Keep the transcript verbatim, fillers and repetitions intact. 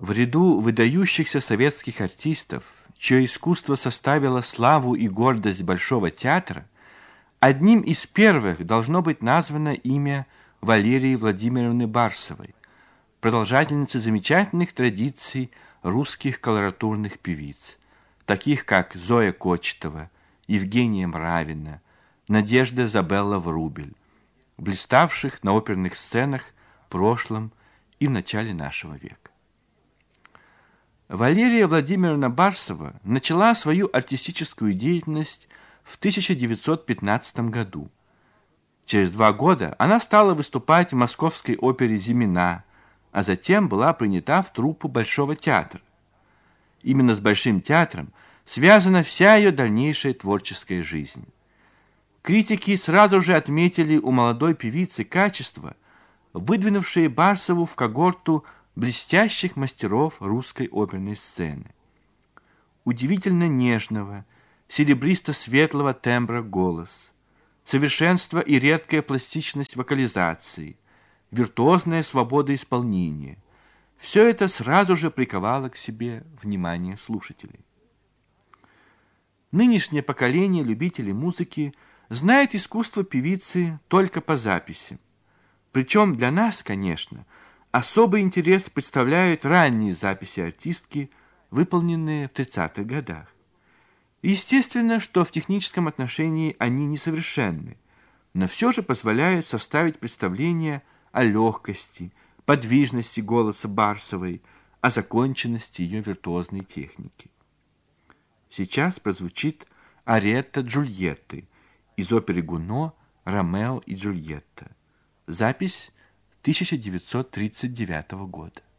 В ряду выдающихся советских артистов, чье искусство составило славу и гордость Большого театра, одним из первых должно быть названо имя Валерии Владимировны Барсовой, продолжательницы замечательных традиций русских колоратурных певиц, таких как Зоя Кочетова, Евгения Мравина, Надежда Забелла Врубель, блиставших на оперных сценах в прошлом и в начале нашего века. Валерия Владимировна Барсова начала свою артистическую деятельность в тысяча девятьсот пятнадцатом году. Через два года она стала выступать в Московской опере «Зимина», а затем была принята в труппу Большого театра. Именно с Большим театром связана вся ее дальнейшая творческая жизнь. Критики сразу же отметили у молодой певицы качества, выдвинувшие Барсову в когорту блестящих мастеров русской оперной сцены. Удивительно нежного, серебристо-светлого тембра голос, совершенство и редкая пластичность вокализации, виртуозная свобода исполнения – все это сразу же приковало к себе внимание слушателей. Нынешнее поколение любителей музыки знает искусство певицы только по записям. Причем для нас, конечно, особый интерес представляют ранние записи артистки, выполненные в тридцатых годах. Естественно, что в техническом отношении они несовершенны, но все же позволяют составить представление о легкости, подвижности голоса Барсовой, о законченности ее виртуозной техники. Сейчас прозвучит аретто Джульетты из оперы Гуно «Ромео и Джульетта». Запись тысяча девятьсот тридцать девятого года.